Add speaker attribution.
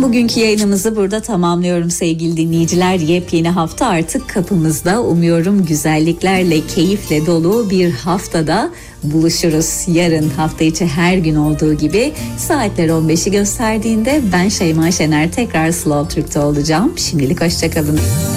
Speaker 1: Bugünkü yayınımızı burada tamamlıyorum sevgili dinleyiciler. Yepyeni hafta artık kapımızda. Umuyorum güzelliklerle, keyifle dolu bir haftada buluşuruz. Yarın hafta içi her gün olduğu gibi saatler 15'i gösterdiğinde ben Şeyma Şener tekrar Slow Türk'te olacağım. Şimdilik hoşçakalın.